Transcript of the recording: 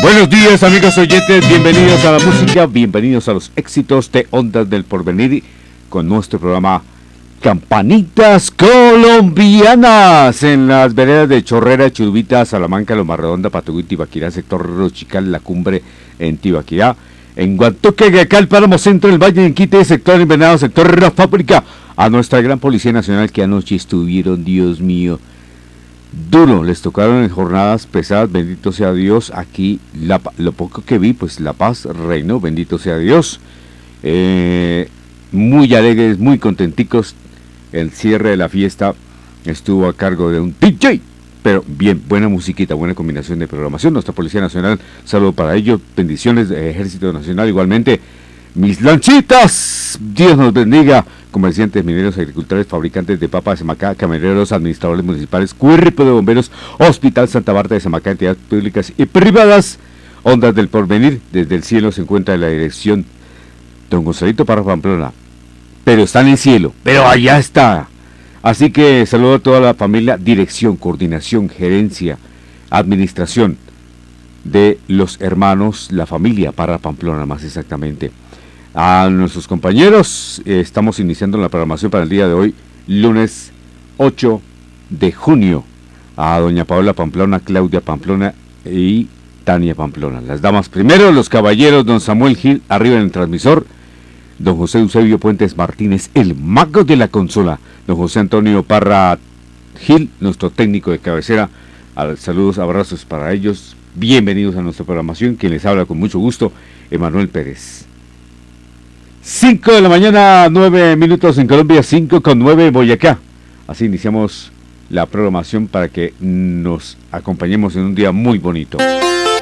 Buenos días, amigos oyentes, bienvenidos a la música, bienvenidos a los éxitos de Ondas del Porvenir con nuestro programa Campanitas Colombianas en las veredas de Chorrera, Churubita, Salamanca, Loma Redonda, Patugui, Tibaquirá, sector Rochical, La Cumbre en Tibaquirá, en Guantoque, Guacal, Páramo Centro, el Valle, en Quite, sector Envenenado, sector La Fábrica, a nuestra gran Policía Nacional que anoche estuvieron, Dios mío, duro, les tocaron en jornadas pesadas, bendito sea Dios. Aquí lo poco que vi, pues la paz reinó, bendito sea Dios. Muy alegres, muy contenticos. El cierre de la fiesta estuvo a cargo de un DJ, pero bien, buena musiquita, buena combinación de programación. Nuestra Policía Nacional, saludo para ellos, bendiciones de Ejército Nacional igualmente. Mis lanchitas, Dios nos bendiga. Comerciantes, mineros, agricultores, fabricantes de papas de Samacá, camioneros, administradores municipales, cuerpo de bomberos, Hospital Santa Marta de Samacá, entidades públicas y privadas. Ondas del Porvenir, desde el cielo se encuentra en la dirección Don Gonzalito Parra Pamplona, pero está en el cielo, pero allá está. Así que saludo a toda la familia, dirección, coordinación, gerencia, administración de los hermanos, la familia Parra Pamplona más exactamente. A nuestros compañeros, estamos iniciando la programación para el día de hoy, lunes 8 de junio. A doña Paola Pamplona, Claudia Pamplona y Tania Pamplona. Las damas primero, los caballeros, don Samuel Gil, arriba en el transmisor, don José Eusebio Puentes Martínez, el mago de la consola, don José Antonio Parra Gil, nuestro técnico de cabecera. Saludos, abrazos para ellos, bienvenidos a nuestra programación. Quien les habla con mucho gusto, Emanuel Pérez. 5 de la mañana, 9 minutos en Colombia, 5:09 en Boyacá. Así iniciamos la programación para que nos acompañemos en un día muy bonito.